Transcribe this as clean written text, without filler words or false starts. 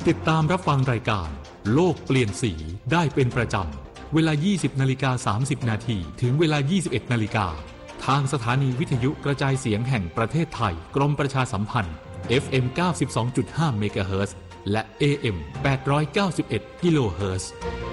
ติดตามรับฟังรายการโลกเปลี่ยนสีได้เป็นประจำเวลา 20:30 นาทีถึงเวลา 21 นาฬิกาทางสถานีวิทยุกระจายเสียงแห่งประเทศไทยกรมประชาสัมพันธ์ FM 92.5 เมกะเฮิรตซ์และ AM 891 กิโลเฮิรตซ์